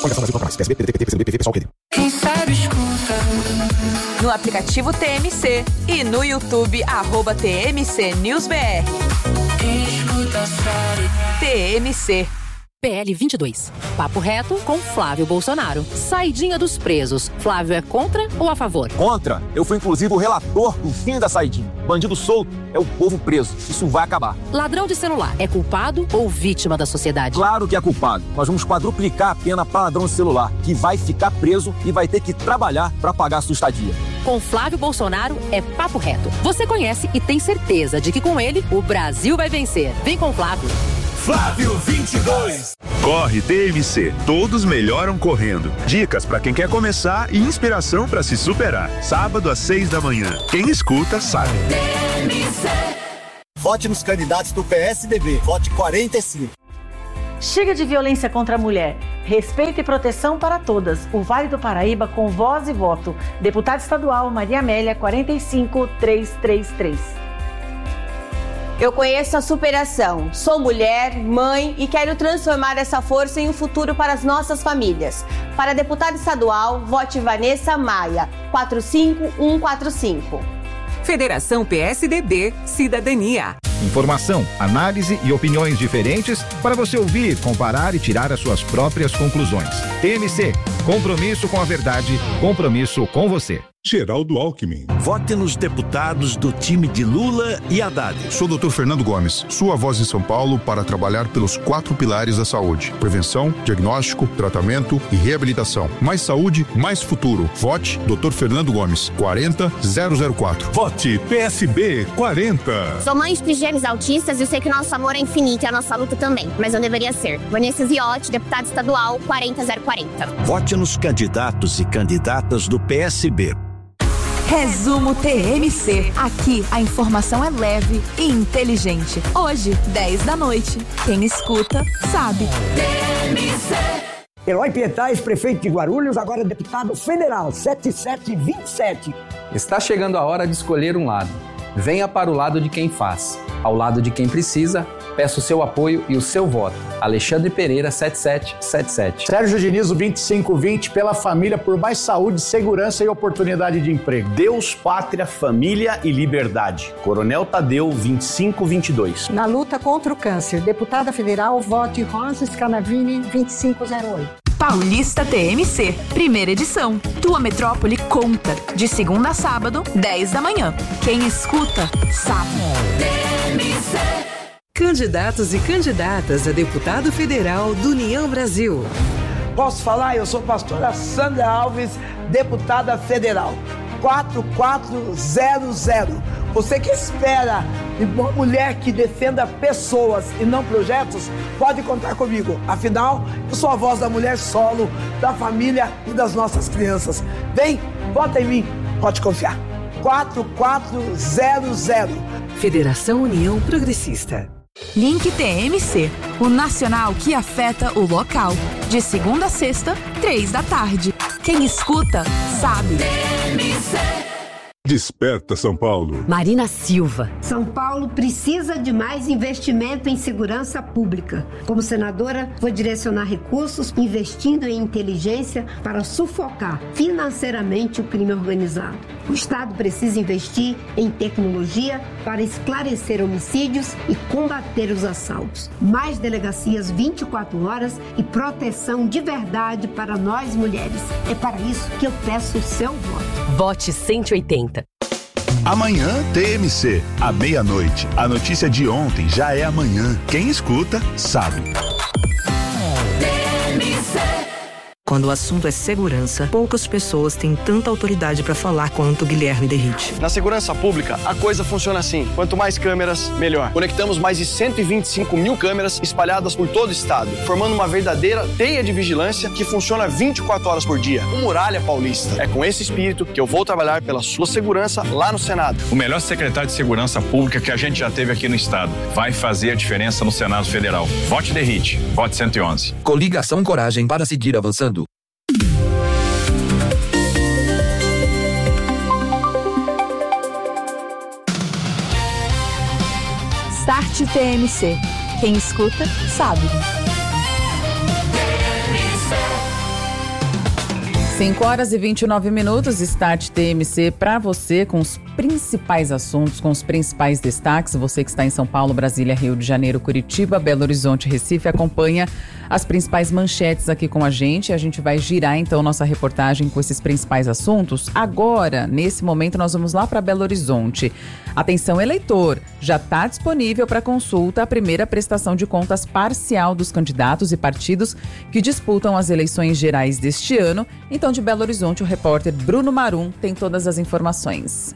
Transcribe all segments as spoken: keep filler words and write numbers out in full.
Quem sabe escuta. No aplicativo T M C e no YouTube, arroba T M C News B R. Quem escuta sabe. T M C. P L vinte e dois. Papo reto com Flávio Bolsonaro. Saidinha dos presos. Flávio é contra ou a favor? Contra. Eu fui inclusive o relator do fim da saidinha. Bandido solto é o povo preso. Isso vai acabar. Ladrão de celular é culpado ou vítima da sociedade? Claro que é culpado. Nós vamos quadruplicar a pena para ladrão de celular, que vai ficar preso e vai ter que trabalhar para pagar a sua estadia. Com Flávio Bolsonaro é papo reto. Você conhece e tem certeza de que com ele o Brasil vai vencer. Vem com Flávio. Flávio vinte e dois. Corre T M C. Todos melhoram correndo. Dicas para quem quer começar e inspiração para se superar. Sábado às seis da manhã. Quem escuta sabe. T M C. Vote nos candidatos do P S D B. Vote quarenta e cinco. Chega de violência contra a mulher. Respeito e proteção para todas. O Vale do Paraíba com voz e voto. Deputada estadual Maria Amélia, quarenta e cinco, trezentos e trinta e três. Eu conheço a superação, sou mulher, mãe e quero transformar essa força em um futuro para as nossas famílias. Para deputada estadual, vote Vanessa Maia, quatro cinco um quatro cinco. Federação P S D B Cidadania. Informação, análise e opiniões diferentes para você ouvir, comparar e tirar as suas próprias conclusões. T M C, compromisso com a verdade, compromisso com você. Geraldo Alckmin. Vote nos deputados do time de Lula e Haddad. Sou o doutor Fernando Gomes, sua voz em São Paulo para trabalhar pelos quatro pilares da saúde: prevenção, diagnóstico, tratamento e reabilitação. Mais saúde, mais futuro. Vote doutor Fernando Gomes, quarenta zero zero quatro. Vote P S B quarenta. Sou mãe de gêmeos autistas e eu sei que nosso amor é infinito e a nossa luta também, mas eu deveria ser. Vanessa Ziotti, deputada estadual, quarenta zero quarenta. Vote nos candidatos e candidatas do P S B. Resumo T M C. Aqui a informação é leve e inteligente. Hoje, dez da noite. Quem escuta, sabe. T M C. Eloy Pietaz, prefeito de Guarulhos, agora deputado federal, setenta e sete vinte e sete. Está chegando a hora de escolher um lado. Venha para o lado de quem faz. Ao lado de quem precisa, peço o seu apoio e o seu voto. Alexandre Pereira, setenta e sete setenta e sete. Sérgio Diniz, vinte e cinco vinte, pela família, por mais saúde, segurança e oportunidade de emprego. Deus, pátria, família e liberdade. Coronel Tadeu, vinte e cinco vinte e dois. Na luta contra o câncer, deputada federal, vote Rosa Scanavini, vinte e cinco zero oito. Paulista T M C, primeira edição. Tua metrópole conta. De segunda a sábado, dez da manhã. Quem escuta, sabe. T M C. Candidatos e candidatas a deputado federal do União Brasil. Posso falar? Eu sou a pastora Sandra Alves, deputada federal. quatro quatro zero zero. Você que espera uma mulher que defenda pessoas e não projetos, pode contar comigo. Afinal, eu sou a voz da mulher solo, da família e das nossas crianças. Vem, vota em mim, pode confiar. quatro quatro zero zero. Federação União Progressista. Link T M C, o nacional que afeta o local. De segunda a sexta, três da tarde. Quem escuta, sabe. T M C. Desperta São Paulo. Marina Silva. São Paulo precisa de mais investimento em segurança pública. Como senadora, vou direcionar recursos investindo em inteligência para sufocar financeiramente o crime organizado. O Estado precisa investir em tecnologia para esclarecer homicídios e combater os assaltos. Mais delegacias vinte e quatro horas e proteção de verdade para nós mulheres. É para isso que eu peço o seu voto. Vote cento e oitenta. Amanhã T M C, à meia-noite. A notícia de ontem já é amanhã. Quem escuta, sabe. T M C. Quando o assunto é segurança, poucas pessoas têm tanta autoridade para falar quanto Guilherme Derrite. Na segurança pública, a coisa funciona assim. Quanto mais câmeras, melhor. Conectamos mais de cento e vinte e cinco mil câmeras espalhadas por todo o estado, formando uma verdadeira teia de vigilância que funciona vinte e quatro horas por dia. O Muralha Paulista. É com esse espírito que eu vou trabalhar pela sua segurança lá no Senado. O melhor secretário de segurança pública que a gente já teve aqui no estado. Vai fazer a diferença no Senado Federal. Vote Derrite. Vote cento e onze. Coligação Coragem para seguir avançando. Start T M C. Quem escuta, sabe. cinco horas e vinte e nove minutos, Start T M C para você com os principais assuntos, com os principais destaques. Você que está em São Paulo, Brasília, Rio de Janeiro, Curitiba, Belo Horizonte, Recife, acompanha as principais manchetes aqui com a gente. A gente vai girar então nossa reportagem com esses principais assuntos. Agora, nesse momento, nós vamos lá para Belo Horizonte. Atenção, eleitor, já está disponível para consulta a primeira prestação de contas parcial dos candidatos e partidos que disputam as eleições gerais deste ano. Então, de Belo Horizonte, o repórter Bruno Marum tem todas as informações.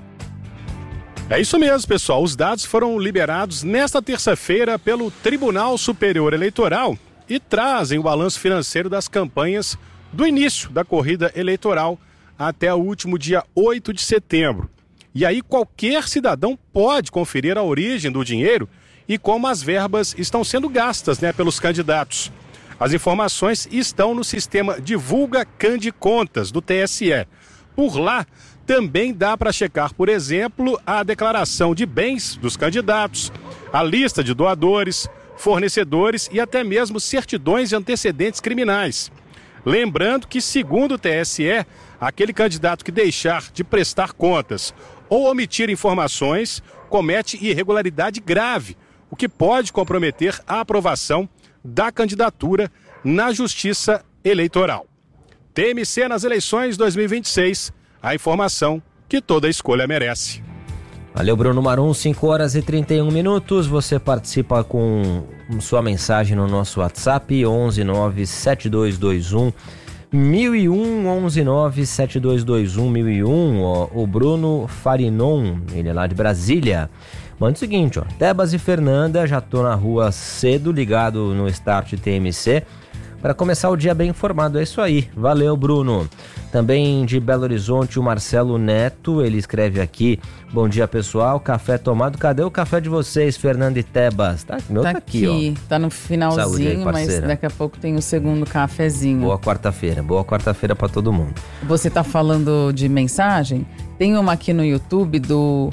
É isso mesmo, pessoal. Os dados foram liberados nesta terça-feira pelo Tribunal Superior Eleitoral e trazem o balanço financeiro das campanhas do início da corrida eleitoral até o último dia oito de setembro. E aí qualquer cidadão pode conferir a origem do dinheiro e como as verbas estão sendo gastas, né, pelos candidatos. As informações estão no sistema Divulga Cande Contas do T S E. Por lá, também dá para checar, por exemplo, a declaração de bens dos candidatos, a lista de doadores, fornecedores e até mesmo certidões de antecedentes criminais. Lembrando que, segundo o T S E, aquele candidato que deixar de prestar contas ou omitir informações comete irregularidade grave, o que pode comprometer a aprovação da candidatura na Justiça Eleitoral. T M C nas eleições dois mil e vinte e seis, a informação que toda escolha merece. Valeu, Bruno Marum, cinco horas e trinta e um minutos. Você participa com sua mensagem no nosso WhatsApp, onze nove sete dois dois um mil e um, onze nove sete dois dois um mil e um. Ó, o Bruno Farinon, ele é lá de Brasília. Manda o seguinte, ó, Tebas e Fernanda, já tô na rua cedo, ligado no Start T M C, para começar o dia bem informado. É isso aí, valeu, Bruno. Também de Belo Horizonte, o Marcelo Neto, ele escreve aqui: bom dia, pessoal, café tomado. Cadê o café de vocês, Fernanda e Tebas? Tá, meu tá, tá aqui, aqui, ó. Tá no finalzinho, aí, mas daqui a pouco tem o segundo cafezinho. Boa quarta-feira, boa quarta-feira para todo mundo. Você tá falando de mensagem? Tem uma aqui no YouTube do...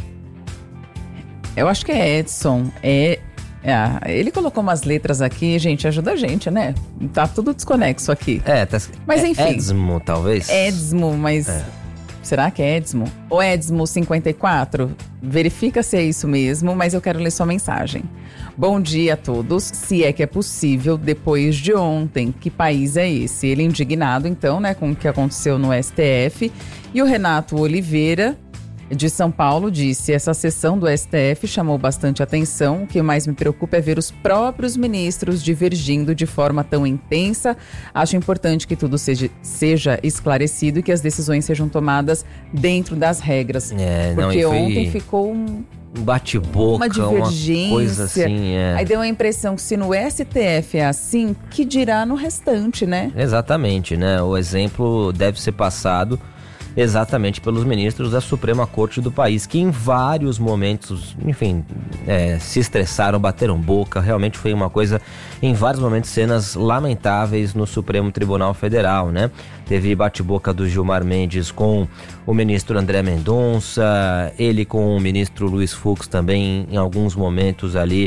eu acho que é Edson, é... É, ele colocou umas letras aqui, gente, ajuda a gente, né? Tá tudo desconexo aqui. É, tá... Mas enfim. Edsmo, talvez? Edsmo, mas... É. Será que é Edsmo? Ou Edsmo cinquenta e quatro? Verifica se é isso mesmo, mas eu quero ler sua mensagem. Bom dia a todos, se é que é possível, depois de ontem. Que país é esse? Ele indignado, então, né, com o que aconteceu no S T F. E o Renato Oliveira, de São Paulo, disse: essa sessão do S T F chamou bastante atenção. O que mais me preocupa é ver os próprios ministros divergindo de forma tão intensa. Acho importante que tudo seja, seja esclarecido e que as decisões sejam tomadas dentro das regras. É, Porque não, ontem ficou um... um bate-boca, uma divergência. Uma coisa assim, é. Aí deu a impressão que se no S T F é assim, que dirá no restante, né? Exatamente, né? O exemplo deve ser passado exatamente pelos ministros da Suprema Corte do país, que em vários momentos, enfim, é, se estressaram, bateram boca. Realmente foi uma coisa, em vários momentos, cenas lamentáveis no Supremo Tribunal Federal, né? Teve bate-boca do Gilmar Mendes com o ministro André Mendonça, ele com o ministro Luiz Fux também, em alguns momentos ali.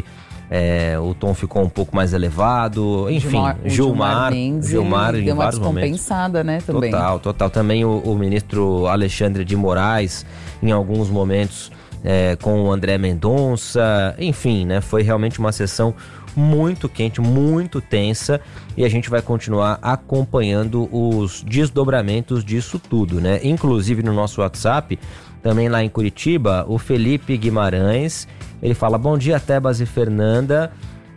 É, o tom ficou um pouco mais elevado, enfim, Gilmar, Gilmar, Gilmar, Mendes, Gilmar em deu uma vários momentos. descompensada, né, também. Total, total. Também o, o ministro Alexandre de Moraes, em alguns momentos, é, com o André Mendonça, enfim, né, foi realmente uma sessão muito quente, muito tensa, e a gente vai continuar acompanhando os desdobramentos disso tudo, né? Inclusive no nosso WhatsApp, também lá em Curitiba, o Felipe Guimarães, ele fala: bom dia, Tebas e Fernanda.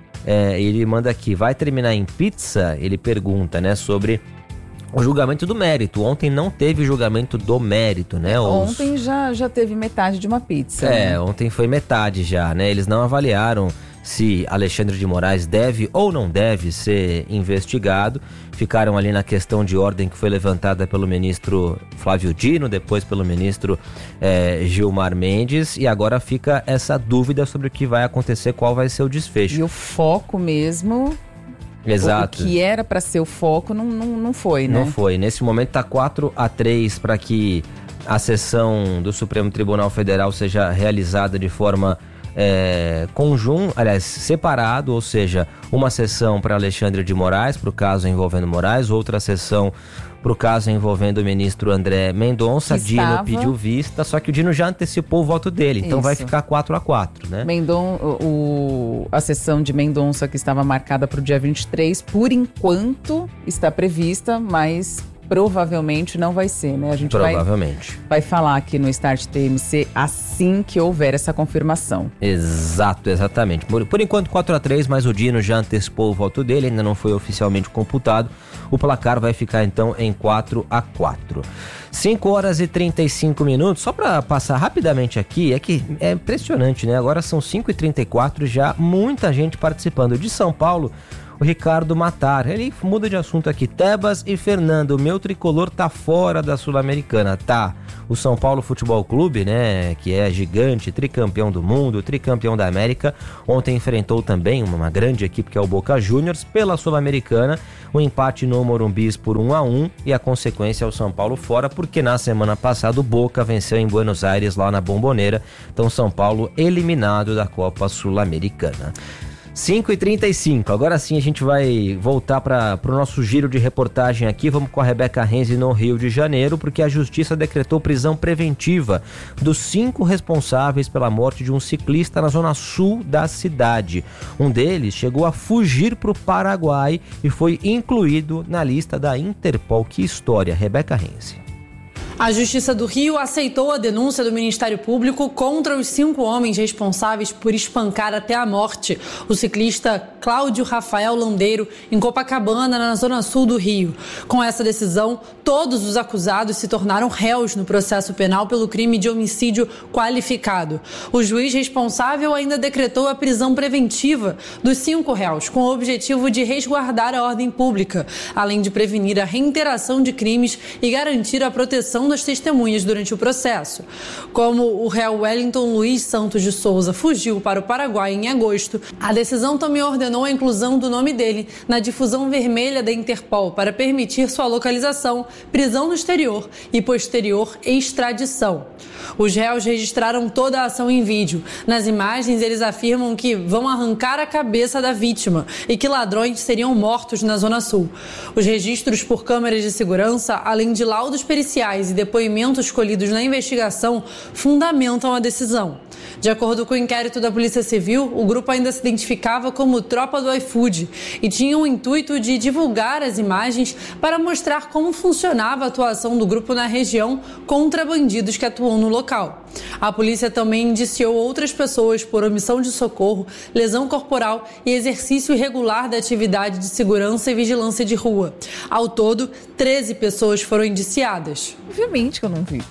É, ele manda aqui: vai terminar em pizza? Ele pergunta, né, sobre o julgamento do mérito. Ontem não teve julgamento do mérito, né? Os... Ontem já, já teve metade de uma pizza. É, né? Ontem foi metade já, né? Eles não avaliaram se Alexandre de Moraes deve ou não deve ser investigado. Ficaram ali na questão de ordem que foi levantada pelo ministro Flávio Dino, depois pelo ministro eh, Gilmar Mendes, e agora fica essa dúvida sobre o que vai acontecer, qual vai ser o desfecho. E o foco mesmo... Exato. O que era para ser o foco não, não, não foi, né? Não foi. Nesse momento tá quatro a três para que a sessão do Supremo Tribunal Federal seja realizada de forma é, conjunto, aliás, separado, ou seja, uma sessão para Alexandre de Moraes, para o caso envolvendo Moraes, outra sessão para o caso envolvendo o ministro André Mendonça. Dino estava... pediu vista, só que o Dino já antecipou o voto dele, então Isso. vai ficar quatro a quatro, né? Mendon, o, a sessão de Mendonça, que estava marcada para o dia vinte e três, por enquanto está prevista, mas provavelmente não vai ser, né? A gente Provavelmente. Vai, vai falar aqui no Start T M C assim que houver essa confirmação. Exato, exatamente. Por, por enquanto quatro a três, mas o Dino já antecipou o voto dele, ainda não foi oficialmente computado. O placar vai ficar então em quatro a quatro. cinco horas e trinta e cinco minutos, só para passar rapidamente aqui, é que é impressionante, né? Agora são cinco e trinta e quatro já, muita gente participando. De São Paulo, o Ricardo Matar, ele muda de assunto aqui. Tebas e Fernando, meu tricolor tá fora da Sul-Americana, tá? O São Paulo Futebol Clube, né, que é gigante, tricampeão do mundo, tricampeão da América, ontem enfrentou também uma grande equipe que é o Boca Juniors pela Sul-Americana, o empate no Morumbis por um a um e a consequência é o São Paulo fora, porque na semana passada o Boca venceu em Buenos Aires lá na Bombonera, então São Paulo eliminado da Copa Sul-Americana. cinco e trinta e cinco, agora sim a gente vai voltar para o nosso giro de reportagem aqui. Vamos com a Rebeca Renzi no Rio de Janeiro, porque a justiça decretou prisão preventiva dos cinco responsáveis pela morte de um ciclista na zona sul da cidade. Um deles chegou a fugir para o Paraguai e foi incluído na lista da Interpol. Que história, Rebeca Renzi. A Justiça do Rio aceitou a denúncia do Ministério Público contra os cinco homens responsáveis por espancar até a morte o ciclista Cláudio Rafael Landeiro em Copacabana, na zona sul do Rio. Com essa decisão, todos os acusados se tornaram réus no processo penal pelo crime de homicídio qualificado. O juiz responsável ainda decretou a prisão preventiva dos cinco réus, com o objetivo de resguardar a ordem pública, além de prevenir a reiteração de crimes e garantir a proteção das testemunhas durante o processo. Como o réu Wellington Luiz Santos de Souza fugiu para o Paraguai em agosto, a decisão também ordenou a inclusão do nome dele na difusão vermelha da Interpol para permitir sua localização, prisão no exterior e posterior extradição. Os réus registraram toda a ação em vídeo. Nas imagens, eles afirmam que vão arrancar a cabeça da vítima e que ladrões seriam mortos na Zona Sul. Os registros por câmeras de segurança, além de laudos periciais e depoimentos colhidos na investigação, fundamentam a decisão. De acordo com o inquérito da Polícia Civil, o grupo ainda se identificava como Tropa do iFood e tinha o intuito de divulgar as imagens para mostrar como funcionava a atuação do grupo na região contra bandidos que atuam no local. A polícia também indiciou outras pessoas por omissão de socorro, lesão corporal e exercício irregular da atividade de segurança e vigilância de rua. Ao todo, treze pessoas foram indiciadas. Obviamente que eu não vi.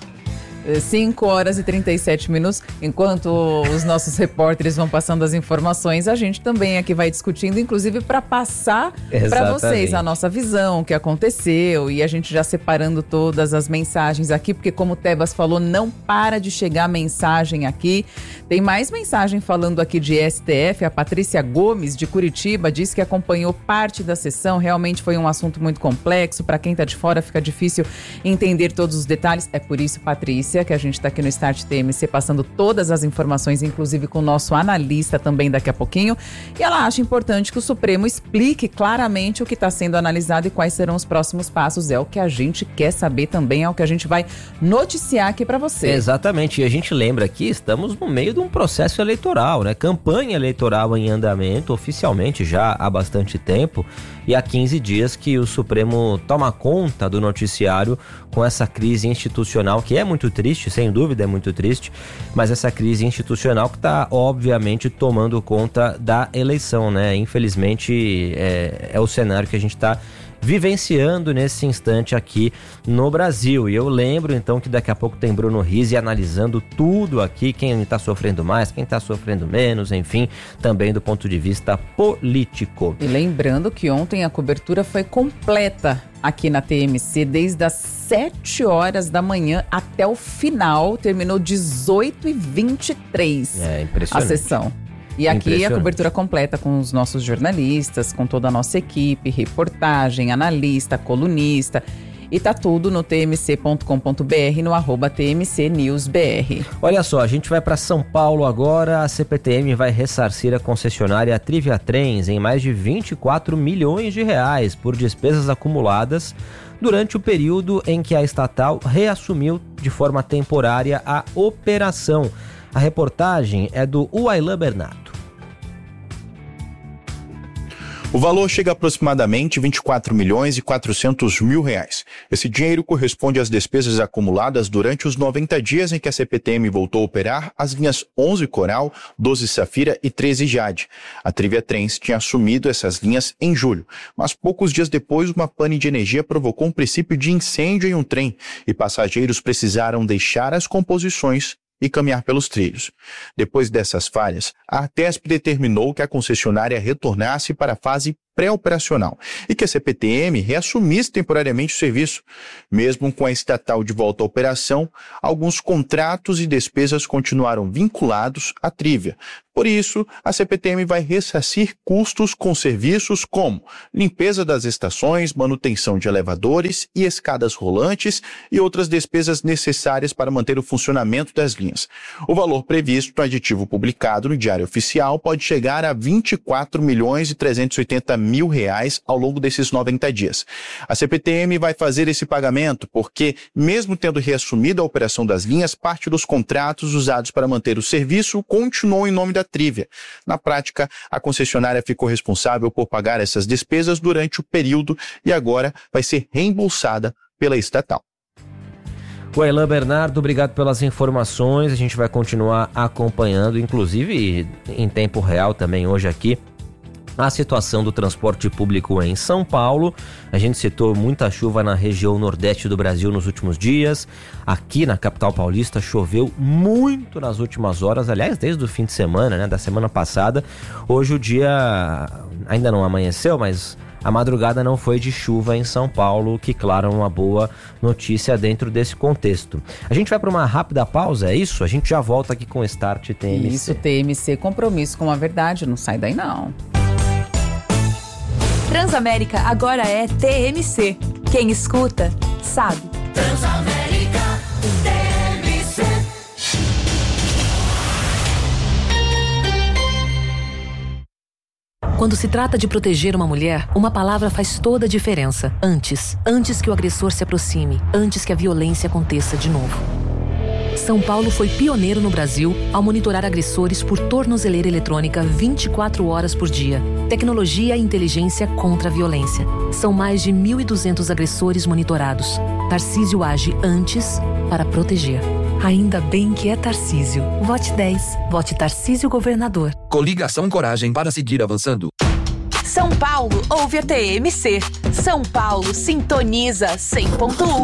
cinco horas e trinta e sete minutos. Enquanto os nossos repórteres vão passando as informações, a gente também aqui vai discutindo, inclusive para passar para vocês a nossa visão, o que aconteceu, e a gente já separando todas as mensagens aqui, porque como o Tebas falou, não para de chegar mensagem aqui. Tem mais mensagem falando aqui de S T F. A Patrícia Gomes, de Curitiba, disse que acompanhou parte da sessão. Realmente foi um assunto muito complexo. Para quem está de fora, fica difícil entender todos os detalhes. É por isso, Patrícia, que a gente está aqui no Start T M C passando todas as informações, inclusive com o nosso analista também daqui a pouquinho. E ela acha importante que o Supremo explique claramente o que está sendo analisado e quais serão os próximos passos. É o que a gente quer saber também, é o que a gente vai noticiar aqui para você. Exatamente, e a gente lembra aqui, estamos no meio de um processo eleitoral, né? Campanha eleitoral em andamento, oficialmente já há bastante tempo, e há quinze dias que o Supremo toma conta do noticiário com essa crise institucional, que é muito triste, sem dúvida é muito triste, mas essa crise institucional que está, obviamente, tomando conta da eleição, né? Infelizmente, é, é o cenário que a gente está vivenciando nesse instante aqui no Brasil. E eu lembro então que daqui a pouco tem Bruno Rizzi analisando tudo aqui, quem está sofrendo mais, quem está sofrendo menos, enfim, também do ponto de vista político. E lembrando que ontem a cobertura foi completa aqui na T M C, desde as sete horas da manhã até o final, terminou dezoito e vinte e três É impressionante. A sessão. E aqui a cobertura completa com os nossos jornalistas, com toda a nossa equipe, reportagem, analista, colunista. E tá tudo no t m c ponto com ponto b r, no arroba T M C News B R. Olha só, a gente vai para São Paulo agora. A C P T M vai ressarcir a concessionária Trivia Trens em mais de vinte e quatro milhões de reais por despesas acumuladas durante o período em que a estatal reassumiu de forma temporária a operação. A reportagem é do Uailan Bernardo. O valor chega a aproximadamente vinte e quatro milhões e quatrocentos mil reais. Esse dinheiro corresponde às despesas acumuladas durante os noventa dias em que a C P T M voltou a operar as linhas onze Coral, doze Safira e treze Jade. A Trivia Trens tinha assumido essas linhas em julho, mas poucos dias depois uma pane de energia provocou um princípio de incêndio em um trem e passageiros precisaram deixar as composições e caminhar pelos trilhos. Depois dessas falhas, a Artesp determinou que a concessionária retornasse para a fase pré-operacional e que a C P T M reassumisse temporariamente o serviço. Mesmo com a estatal de volta à operação, alguns contratos e despesas continuaram vinculados à Trivia. Por isso, a C P T M vai ressarcir custos com serviços como limpeza das estações, manutenção de elevadores e escadas rolantes e outras despesas necessárias para manter o funcionamento das linhas. O valor previsto no aditivo publicado no Diário Oficial pode chegar a vinte e quatro milhões e trezentos e oitenta mil reais ao longo desses noventa dias. A C P T M vai fazer esse pagamento porque, mesmo tendo reassumido a operação das linhas, parte dos contratos usados para manter o serviço continuou em nome da Trivia. Na prática, a concessionária ficou responsável por pagar essas despesas durante o período e agora vai ser reembolsada pela estatal. Uailan Bernardo, obrigado pelas informações. A gente vai continuar acompanhando, inclusive em tempo real também hoje aqui, a situação do transporte público em São Paulo. A gente citou muita chuva na região nordeste do Brasil nos últimos dias. Aqui na capital paulista choveu muito nas últimas horas, aliás, desde o fim de semana, né, da semana passada. Hoje o dia ainda não amanheceu, mas a madrugada não foi de chuva em São Paulo, que, claro, é uma boa notícia dentro desse contexto. A gente vai para uma rápida pausa, é isso? A gente já volta aqui com o Start T M C. Isso, T M C, compromisso com a verdade, não sai daí não. Transamérica agora é T M C. Quem escuta, sabe. Transamérica, T M C. Quando se trata de proteger uma mulher, uma palavra faz toda a diferença. Antes. Antes que o agressor se aproxime. Antes que a violência aconteça de novo. São Paulo foi pioneiro no Brasil ao monitorar agressores por tornozeleira eletrônica vinte e quatro horas por dia. Tecnologia e inteligência contra a violência. São mais de mil e duzentos agressores monitorados. Tarcísio age antes para proteger. Ainda bem que é Tarcísio. Vote dez. Vote Tarcísio Governador. Coligação Coragem para seguir avançando. São Paulo ouve a T M C. São Paulo sintoniza cem ponto um.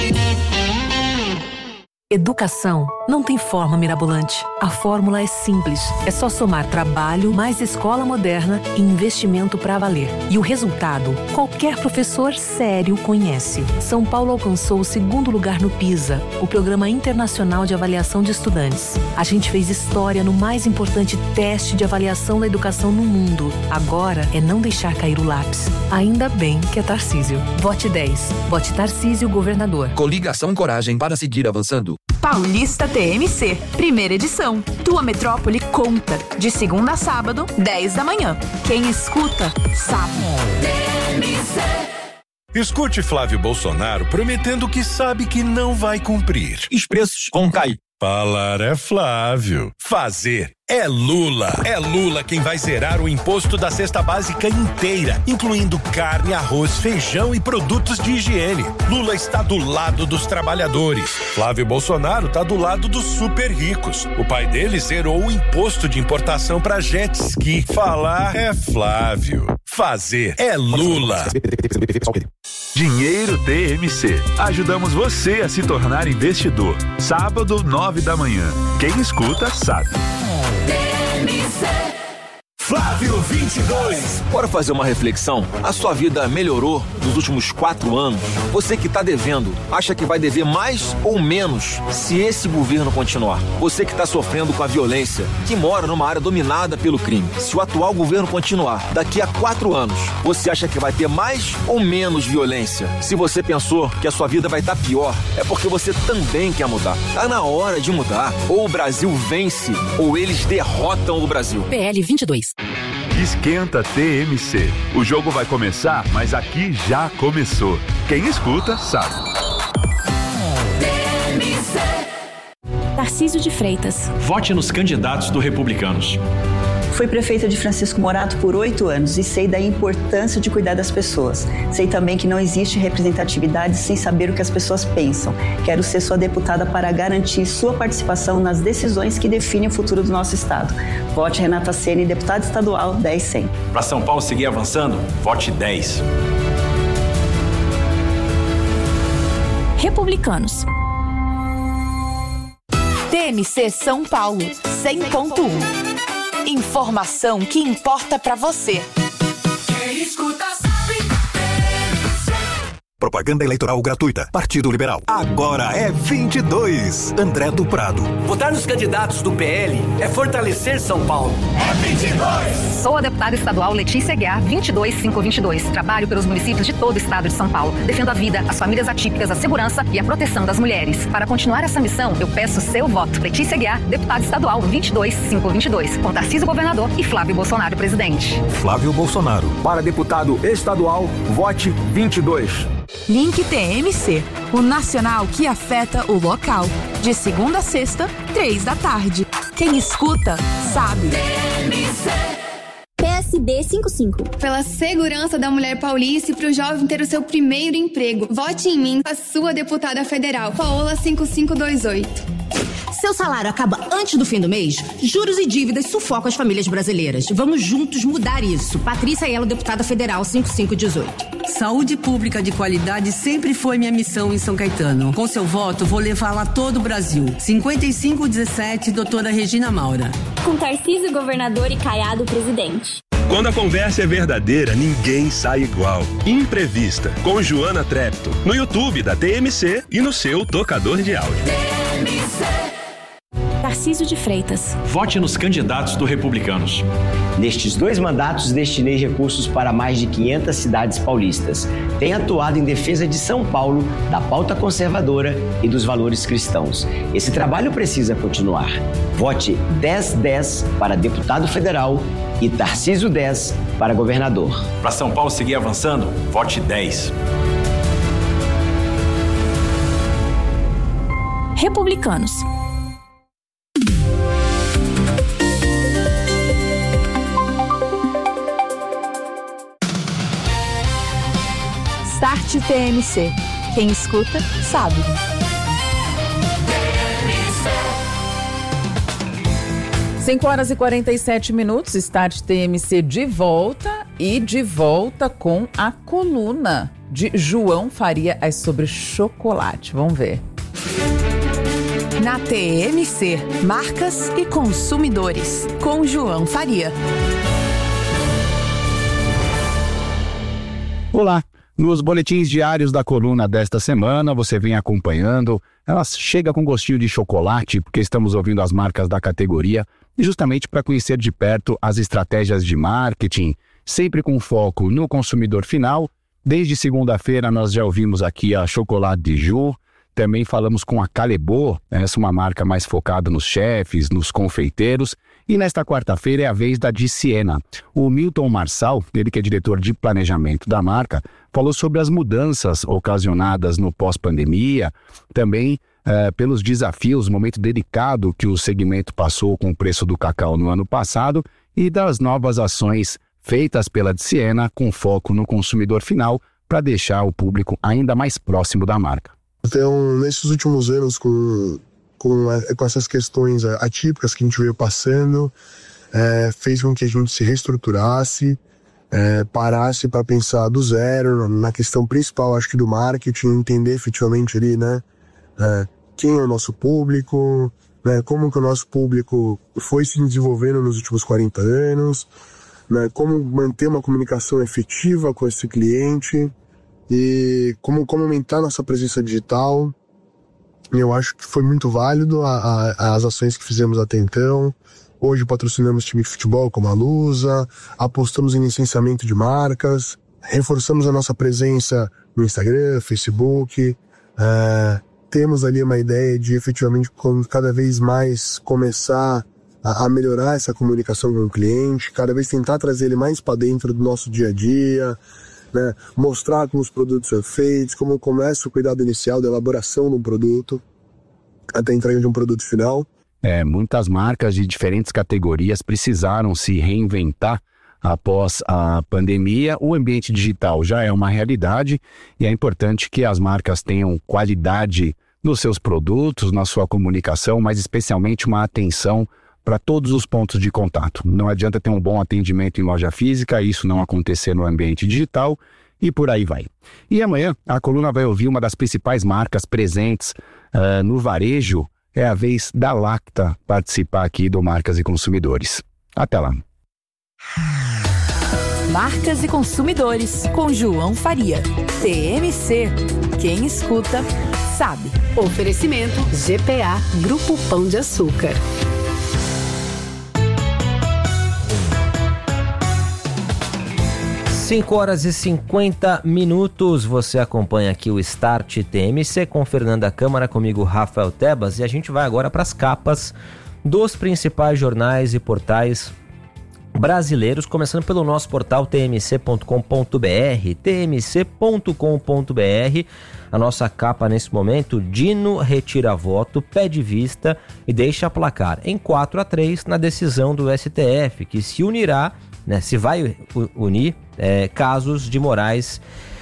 Educação não tem forma mirabolante. A fórmula é simples. É só somar trabalho, mais escola moderna e investimento para valer. E o resultado, qualquer professor sério conhece. São Paulo alcançou o segundo lugar no PISA, o Programa Internacional de Avaliação de Estudantes. A gente fez história no mais importante teste de avaliação da educação no mundo. Agora é não deixar cair o lápis. Ainda bem que é Tarcísio. Vote dez. Vote Tarcísio Governador. Coligação Coragem para seguir avançando. Paulista T M C, primeira edição. Tua metrópole conta. De segunda a sábado, dez da manhã. Quem escuta, sabe. T M C. Escute Flávio Bolsonaro prometendo que sabe que não vai cumprir. Os preços vão cair. Falar é Flávio. Fazer é Lula. É Lula quem vai zerar o imposto da cesta básica inteira, incluindo carne, arroz, feijão e produtos de higiene. Lula está do lado dos trabalhadores. Flávio Bolsonaro está do lado dos super ricos. O pai dele zerou o imposto de importação para jet ski. Falar é Flávio. Fazer é Lula. Dinheiro T M C. Ajudamos você a se tornar investidor. Sábado, nove da manhã. Quem escuta, sabe. T M C. Flávio vinte e dois. Bora fazer uma reflexão? A sua vida melhorou nos últimos quatro anos? Você que está devendo, acha que vai dever mais ou menos se esse governo continuar? Você que está sofrendo com a violência, que mora numa área dominada pelo crime, se o atual governo continuar, daqui a quatro anos, você acha que vai ter mais ou menos violência? Se você pensou que a sua vida vai estar pior, é porque você também quer mudar. Tá na hora de mudar. Ou o Brasil vence, ou eles derrotam o Brasil. P L vinte e dois. Esquenta T M C. O jogo vai começar, mas aqui já começou. Quem escuta, sabe. Tarcísio de Freitas. Vote nos candidatos do Republicanos. Fui prefeita de Francisco Morato por oito anos e sei da importância de cuidar das pessoas. Sei também que não existe representatividade sem saber o que as pessoas pensam. Quero ser sua deputada para garantir sua participação nas decisões que definem o futuro do nosso estado. Vote Renata Ceni, deputada estadual dez cem. Para São Paulo seguir avançando, vote dez. Republicanos. T M C São Paulo, cem ponto um. Informação que importa pra você. Quem escuta sabe. Propaganda eleitoral gratuita. Partido Liberal. Agora é vinte e dois. André do Prado. Votar nos candidatos do P L é fortalecer São Paulo. É vinte e dois. Sou a deputada estadual Letícia Guiar, vinte e dois mil quinhentos e vinte e dois. Trabalho pelos municípios de todo o estado de São Paulo. Defendo a vida, as famílias atípicas, a segurança e a proteção das mulheres. Para continuar essa missão, eu peço seu voto. Letícia Guiar, deputada estadual vinte e dois mil quinhentos e vinte e dois. Com Tarcísio governador e Flávio Bolsonaro presidente. Flávio Bolsonaro. Para deputado estadual, vote vinte e dois. Link T M C, o nacional que afeta o local. De segunda a sexta, três da tarde. Quem escuta, sabe. P S B cinquenta e cinco. Pela segurança da mulher paulista e para o jovem ter o seu primeiro emprego. Vote em mim, a sua deputada federal. Paola cinco cinco dois oito. Seu salário acaba antes do fim do mês? Juros e dívidas sufocam as famílias brasileiras. Vamos juntos mudar isso. Patrícia Aiello, deputada federal cinco cinco um oito. Saúde pública de qualidade sempre foi minha missão em São Caetano. Com seu voto, vou levá-la a todo o Brasil. cinquenta e cinco dezessete, doutora Regina Maura. Com Tarcísio governador e Caiado presidente. Quando a conversa é verdadeira, ninguém sai igual. Imprevista, com Joana Trepto, no YouTube da T M C e no seu tocador de áudio. T M C. Tarcísio de Freitas. Vote nos candidatos do Republicanos. Nestes dois mandatos, destinei recursos para mais de quinhentas cidades paulistas. Tenho atuado em defesa de São Paulo, da pauta conservadora e dos valores cristãos. Esse trabalho precisa continuar. Vote dez dez para deputado federal e Tarcísio dez para governador. Para São Paulo seguir avançando, vote dez. Republicanos. Start T M C. Quem escuta, sabe. cinco horas e quarenta e sete minutos, Start T M C de volta e de volta com a coluna de João Faria é sobre chocolate. Vamos ver. Na T M C, marcas e consumidores, com João Faria. Olá! Nos boletins diários da coluna desta semana, você vem acompanhando. Ela chega com gostinho de chocolate, porque estamos ouvindo as marcas da categoria, e justamente para conhecer de perto as estratégias de marketing, sempre com foco no consumidor final. Desde segunda-feira nós já ouvimos aqui a Chocolate de Ju, também falamos com a Calebo, essa é uma marca mais focada nos chefes, nos confeiteiros. E nesta quarta-feira é a vez da de Siena. O Milton Marçal, ele que é diretor de planejamento da marca, falou sobre as mudanças ocasionadas no pós-pandemia, também eh, pelos desafios, momento delicado que o segmento passou com o preço do cacau no ano passado e das novas ações feitas pela de Siena com foco no consumidor final para deixar o público ainda mais próximo da marca. Então, nesses últimos anos, com, com, com essas questões atípicas que a gente veio passando, é, fez com que a gente se reestruturasse, é, parasse para pensar do zero, na questão principal, acho que do marketing, entender efetivamente ali, né, é, quem é o nosso público, né, como que o nosso público foi se desenvolvendo nos últimos quarenta anos, né, como manter uma comunicação efetiva com esse cliente e como, como aumentar nossa presença digital. Eu acho que foi muito válido a, a, as ações que fizemos até então. Hoje patrocinamos time de futebol como a Lusa, apostamos em licenciamento de marcas, reforçamos a nossa presença no Instagram, Facebook. É, temos ali uma ideia de efetivamente cada vez mais começar a, a melhorar essa comunicação com o cliente, cada vez tentar trazer ele mais para dentro do nosso dia a dia, né? Mostrar como os produtos são feitos, como começa o cuidado inicial da elaboração de um produto até a entrega de um produto final. É, muitas marcas de diferentes categorias precisaram se reinventar após a pandemia. O ambiente digital já é uma realidade e é importante que as marcas tenham qualidade nos seus produtos, na sua comunicação, mas especialmente uma atenção para todos os pontos de contato. Não adianta ter um bom atendimento em loja física, isso não acontecer no ambiente digital e por aí vai. E amanhã a coluna vai ouvir uma das principais marcas presentes uh, no varejo. É a vez da Lacta participar aqui do Marcas e Consumidores. Até lá. Marcas e Consumidores, com João Faria. T M C. Quem escuta, sabe. Oferecimento G P A, Grupo Pão de Açúcar. cinco horas e cinquenta minutos, você acompanha aqui o Start T M C com Fernanda Câmara, comigo Rafael Tebas, e a gente vai agora para as capas dos principais jornais e portais brasileiros, começando pelo nosso portal t m c ponto com ponto b r, t m c ponto com ponto b r. A nossa capa nesse momento: Dino retira voto, pede vista e deixa placar em quatro a três na decisão do S T F, que se unirá, né, se vai unir é, casos de Moraes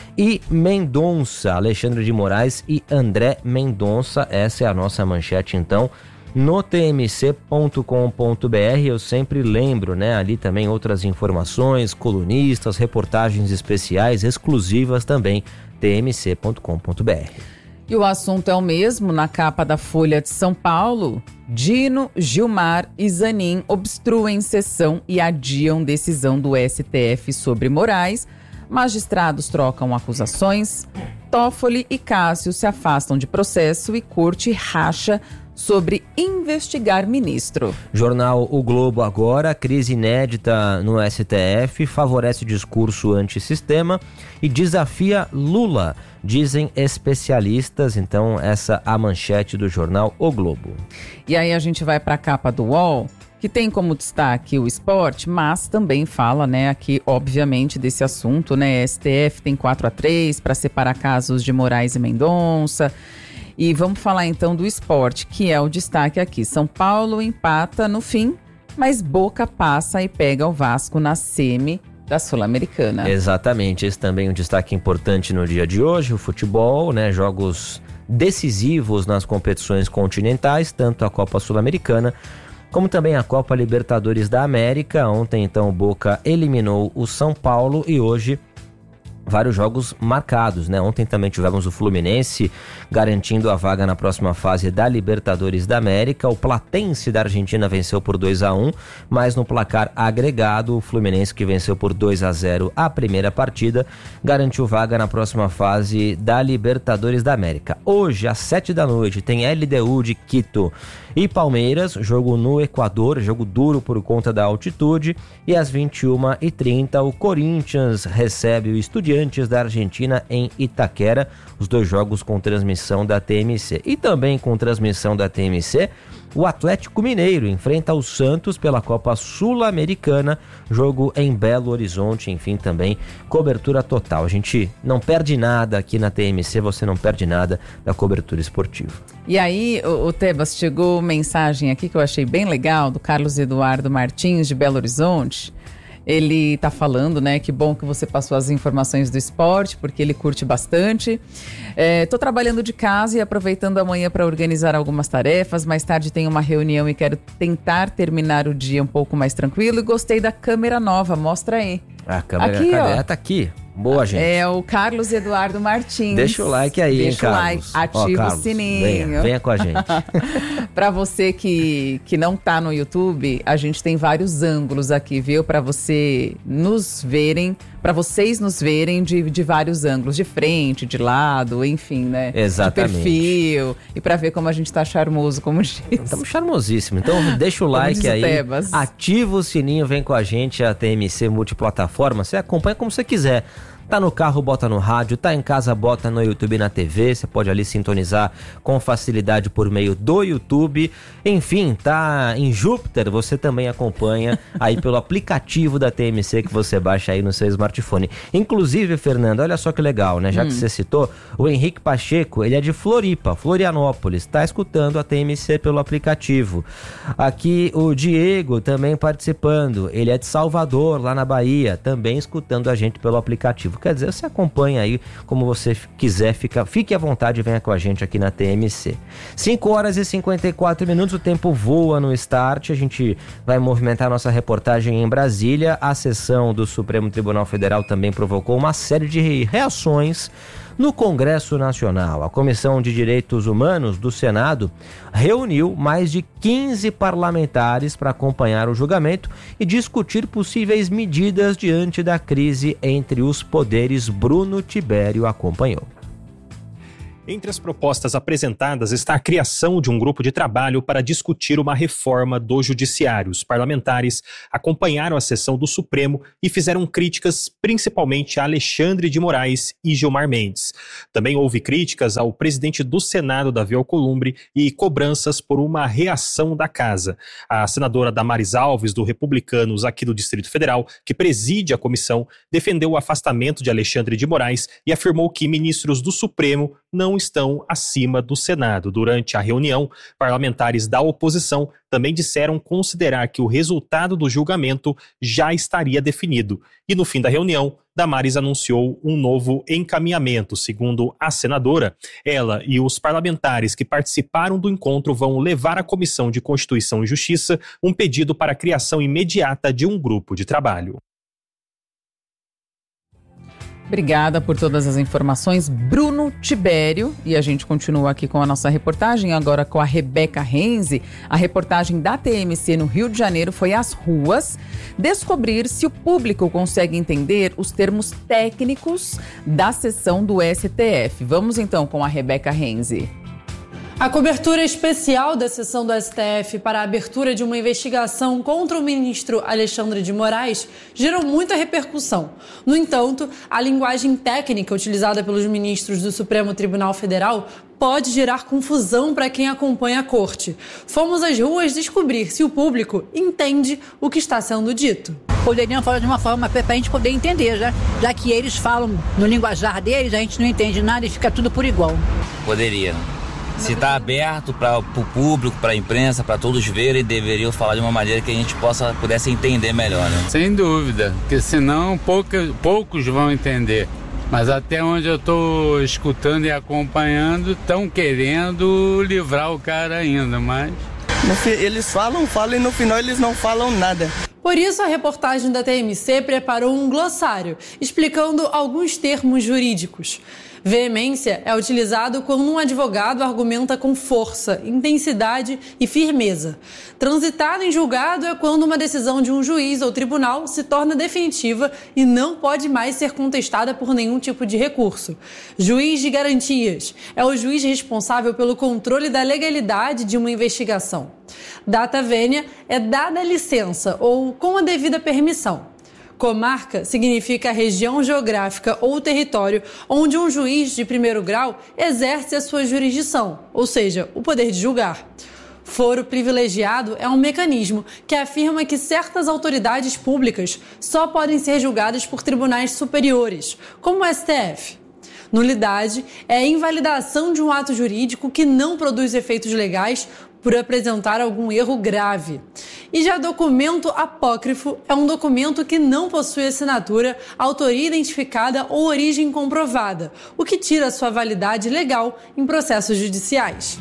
e Mendonça, Alexandre de Moraes e André Mendonça. Essa é a nossa manchete, então, no t m c ponto com ponto b r. Eu sempre lembro, né, ali também outras informações, colunistas, reportagens especiais, exclusivas também, t m c ponto com ponto b r. E o assunto é o mesmo na capa da Folha de São Paulo. Dino, Gilmar e Zanin obstruem sessão e adiam decisão do S T F sobre Moraes. Magistrados trocam acusações. Toffoli e Cássio se afastam de processo e corte racha sobre investigar ministro. Jornal O Globo agora: crise inédita no S T F, favorece discurso antissistema e desafia Lula, dizem especialistas. Então essa a manchete do jornal O Globo. E aí a gente vai para a capa do U O L, que tem como destaque o esporte, mas também fala, né, aqui obviamente desse assunto, né? S T F tem quatro a três para separar casos de Moraes e Mendonça. E vamos falar então do esporte, que é o destaque aqui. São Paulo empata no fim, mas Boca passa e pega o Vasco na semi da Sul-Americana. Exatamente, esse também é um destaque importante no dia de hoje. O futebol, né, jogos decisivos nas competições continentais, tanto a Copa Sul-Americana como também a Copa Libertadores da América. Ontem, então, o Boca eliminou o São Paulo e hoje vários jogos marcados, né? Ontem também tivemos o Fluminense garantindo a vaga na próxima fase da Libertadores da América. O Platense da Argentina venceu por dois a um, mas no placar agregado, o Fluminense, que venceu por dois a zero a primeira partida, garantiu vaga na próxima fase da Libertadores da América. Hoje, às sete da noite, tem L D U de Quito e Palmeiras, jogo no Equador, jogo duro por conta da altitude. E às vinte e uma e trinta, o Corinthians recebe o Estudiantes da Argentina em Itaquera, os dois jogos com transmissão da T M C. E também com transmissão da T M C, o Atlético Mineiro enfrenta o Santos pela Copa Sul-Americana, jogo em Belo Horizonte. Enfim, também cobertura total. A gente não perde nada aqui na T M C, você não perde nada da cobertura esportiva. E aí, o, o Tebas, chegou mensagem aqui que eu achei bem legal, do Carlos Eduardo Martins, de Belo Horizonte. Ele tá falando, né, que bom que você passou as informações do esporte, porque ele curte bastante. É, tô trabalhando de casa e aproveitando amanhã para organizar algumas tarefas. Mais tarde tem uma reunião e quero tentar terminar o dia um pouco mais tranquilo. E gostei da câmera nova, mostra aí. A câmera, aqui, cadê? ó. Ela tá aqui. Boa, gente. É o Carlos Eduardo Martins. Deixa o like aí, Deixa hein, o Carlos. like, ativa Ó, o Carlos, sininho. Venha, venha com a gente. Para você que, que não tá no YouTube, a gente tem vários ângulos aqui, viu? Para você nos verem, para vocês nos verem de, de vários ângulos, de frente, de lado, enfim, né? Exatamente. De perfil, e para ver como a gente tá charmoso, como diz. Estamos charmosíssimos. Então deixa o like aí, Tebas. ativa o sininho, vem com a gente, a T M C Multiplataforma. Você acompanha como você quiser. Tá no carro, bota no rádio, tá em casa, bota no YouTube e na T V, você pode ali sintonizar com facilidade por meio do YouTube. Enfim, tá em Júpiter, você também acompanha aí pelo aplicativo da T M C que você baixa aí no seu smartphone. Inclusive, Fernanda, olha só que legal, né? Já hum. que você citou, o Henrique Pacheco, ele é de Floripa, Florianópolis, tá escutando a T M C pelo aplicativo. Aqui o Diego também participando, ele é de Salvador, lá na Bahia, também escutando a gente pelo aplicativo. Quer dizer, você acompanha aí como você quiser, fica, fique à vontade e venha com a gente aqui na T M C. cinco horas e cinquenta e quatro minutos, o tempo voa no Start, a gente vai movimentar a nossa reportagem em Brasília. A sessão do Supremo Tribunal Federal também provocou uma série de reações no Congresso Nacional. A Comissão de Direitos Humanos do Senado reuniu mais de quinze parlamentares para acompanhar o julgamento e discutir possíveis medidas diante da crise entre os poderes. Bruno Tibério acompanhou. Entre as propostas apresentadas está a criação de um grupo de trabalho para discutir uma reforma do judiciário. Os parlamentares acompanharam a sessão do Supremo e fizeram críticas principalmente a Alexandre de Moraes e Gilmar Mendes. Também houve críticas ao presidente do Senado, Davi Alcolumbre, e cobranças por uma reação da casa. A senadora Damares Alves, do Republicanos aqui do Distrito Federal, que preside a comissão, defendeu o afastamento de Alexandre de Moraes e afirmou que ministros do Supremo não estão acima do Senado. Durante a reunião, parlamentares da oposição também disseram considerar que o resultado do julgamento já estaria definido. E no fim da reunião, Damares anunciou um novo encaminhamento. Segundo a senadora, ela e os parlamentares que participaram do encontro vão levar à Comissão de Constituição e Justiça um pedido para a criação imediata de um grupo de trabalho. Obrigada por todas as informações, Bruno Tibério. E a gente continua aqui com a nossa reportagem, agora com a Rebeca Renzi. A reportagem da T M C no Rio de Janeiro foi às ruas descobrir se o público consegue entender os termos técnicos da sessão do S T F. Vamos então com a Rebeca Renzi. A cobertura especial da sessão do S T F para a abertura de uma investigação contra o ministro Alexandre de Moraes gerou muita repercussão. No entanto, a linguagem técnica utilizada pelos ministros do Supremo Tribunal Federal pode gerar confusão para quem acompanha a corte. Fomos às ruas descobrir se o público entende o que está sendo dito. Poderiam falar de uma forma para a gente poder entender, já, já que eles falam no linguajar deles, a gente não entende nada e fica tudo por igual. Poderia. Se está aberto para o público, para a imprensa, para todos verem, deveriam falar de uma maneira que a gente possa, pudesse entender melhor, né? Sem dúvida, porque senão pouca, poucos vão entender. Mas até onde eu estou escutando e acompanhando, estão querendo livrar o cara ainda, mas... Eles falam, falam e no final eles não falam nada. Por isso, a reportagem da T M C preparou um glossário, explicando alguns termos jurídicos. Veemência é utilizado quando um advogado argumenta com força, intensidade e firmeza. Transitar em julgado é quando uma decisão de um juiz ou tribunal se torna definitiva e não pode mais ser contestada por nenhum tipo de recurso. Juiz de garantias é o juiz responsável pelo controle da legalidade de uma investigação. Data vênia é dada a licença ou com a devida permissão. Comarca significa a região geográfica ou território onde um juiz de primeiro grau exerce a sua jurisdição, ou seja, o poder de julgar. Foro privilegiado é um mecanismo que afirma que certas autoridades públicas só podem ser julgadas por tribunais superiores, como o S T F. Nulidade é a invalidação de um ato jurídico que não produz efeitos legais por apresentar algum erro grave. E já documento apócrifo é um documento que não possui assinatura, autoria identificada ou origem comprovada, o que tira sua validade legal em processos judiciais.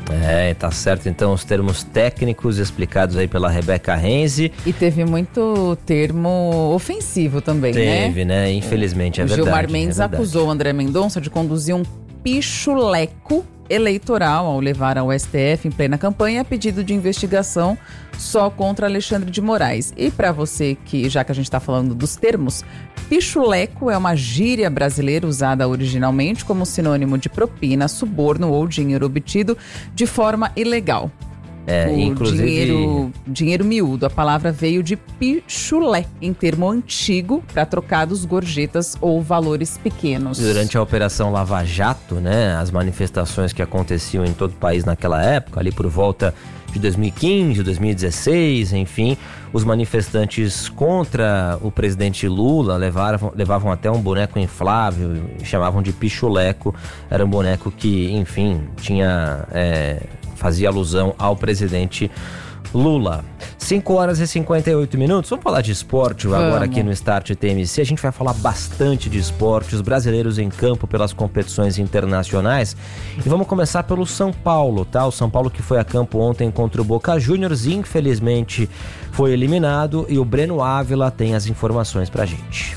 É, tá certo. Então, os termos técnicos explicados aí pela Rebeca Renzi. E teve muito termo ofensivo também, teve, né? Teve, né? Infelizmente, o é verdade. Gilmar Mendes é acusou André Mendonça de conduzir um pichuleco eleitoral ao levar ao S T F em plena campanha a pedido de investigação só contra Alexandre de Moraes. E para você que, já que a gente está falando dos termos, pichuleco é uma gíria brasileira usada originalmente como sinônimo de propina, suborno ou dinheiro obtido de forma ilegal. É, o inclusive... dinheiro, dinheiro miúdo. A palavra veio de pichulé, em termo antigo, para trocados, gorjetas ou valores pequenos. Durante a Operação Lava Jato, né, as manifestações que aconteciam em todo o país naquela época, ali por volta de dois mil e quinze, dois mil e dezesseis, enfim, os manifestantes contra o presidente Lula levavam, levavam até um boneco inflável, chamavam de pichuleco. Era um boneco que, enfim, tinha... É, fazia alusão ao presidente Lula. cinco horas e cinquenta e oito minutos. Vamos falar de esporte Vamos. agora aqui no Start T M C. A gente vai falar bastante de esporte, os brasileiros em campo pelas competições internacionais. E vamos começar pelo São Paulo, tá? O São Paulo que foi a campo ontem contra o Boca Juniors, infelizmente foi eliminado, e o Breno Ávila tem as informações pra gente.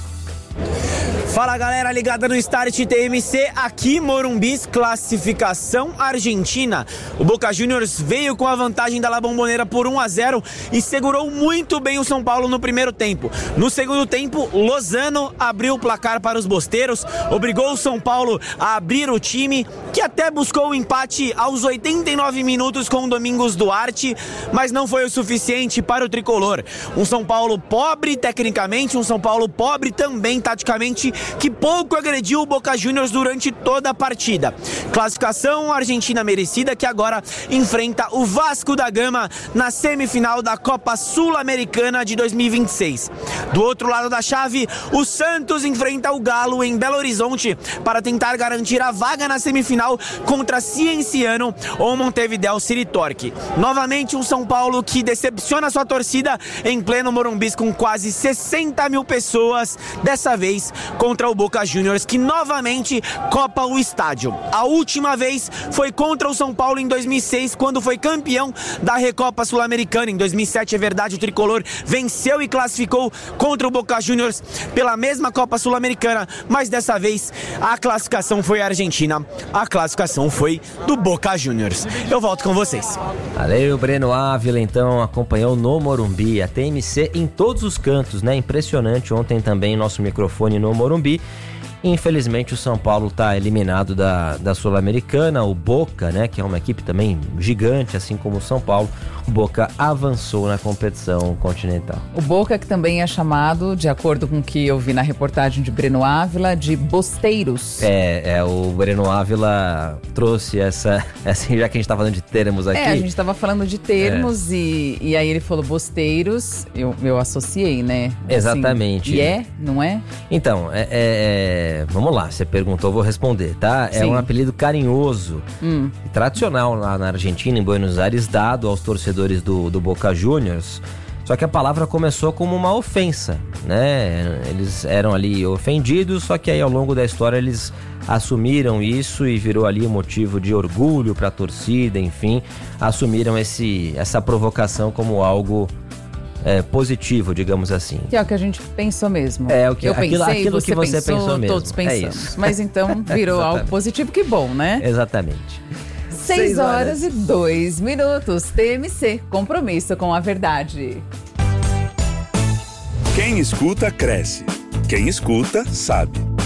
Fala galera ligada no Start T M C, aqui Morumbis, classificação Argentina. O Boca Juniors veio com a vantagem da La Bombonera por um a zero e segurou muito bem o São Paulo no primeiro tempo. No segundo tempo, Lozano abriu o placar para os bosteiros, obrigou o São Paulo a abrir o time, que até buscou o empate aos oitenta e nove minutos com o Domingos Duarte, mas não foi o suficiente para o tricolor. Um São Paulo pobre tecnicamente, um São Paulo pobre também taticamente, que pouco agrediu o Boca Juniors durante toda a partida. Classificação Argentina merecida, que agora enfrenta o Vasco da Gama na semifinal da Copa Sul-Americana de dois mil e vinte e seis. Do outro lado da chave, o Santos enfrenta o Galo em Belo Horizonte para tentar garantir a vaga na semifinal contra Cienciano ou Montevideo City Torque. Novamente um São Paulo que decepciona sua torcida em pleno Morumbis com quase sessenta mil pessoas, dessa vez contra o Boca Juniors, que novamente copa o estádio. A última vez foi contra o São Paulo em dois mil e seis, quando foi campeão da Recopa Sul-Americana. Em dois mil e sete, é verdade, o tricolor venceu e classificou contra o Boca Juniors pela mesma Copa Sul-Americana, mas dessa vez a classificação foi a Argentina, a classificação foi do Boca Juniors. Eu volto com vocês. Valeu, Breno Ávila, então, acompanhou no Morumbi, a T M C em todos os cantos, né? Impressionante, ontem também nosso microfone no Morumbi. Infelizmente o São Paulo está eliminado da, da Sul-Americana. O Boca, né, que é uma equipe também gigante, assim como o São Paulo, o Boca avançou na competição continental. O Boca que também é chamado, de acordo com o que eu vi na reportagem de Breno Ávila, de bosteiros. É, é o Breno Ávila trouxe essa, assim, já que a gente está falando de termos aqui. É, a gente estava falando de termos é. e, e aí ele falou bosteiros, eu, eu associei, né? Assim, exatamente. E é, não é? Então, é... é... vamos lá, você perguntou, vou responder, tá? É Sim. um apelido carinhoso hum. e tradicional lá na Argentina, em Buenos Aires, dado aos torcedores do, do Boca Juniors. Só que a palavra começou como uma ofensa, né? Eles eram ali ofendidos, só que aí ao longo da história eles assumiram isso e virou ali um motivo de orgulho para a torcida, enfim, assumiram esse, essa provocação como algo É, positivo, digamos assim. Que é o que a gente pensou mesmo. É o que, eu aquilo, pensei, aquilo você que você pensou, pensou mesmo. Todos pensamos. É isso. Mas então virou algo positivo, que bom, né? Exatamente. Seis horas e dois minutos. T M C, compromisso com a verdade. Quem escuta, cresce. Quem escuta, sabe.